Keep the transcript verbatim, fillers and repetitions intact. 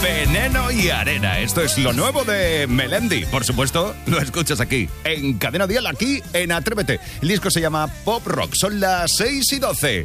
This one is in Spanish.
Veneno y arena. Esto es lo nuevo de Melendi. Por supuesto, lo escuchas aquí, en Cadena Dial, aquí en Atrévete. El disco se llama Pop Rock. Son las seis y doce.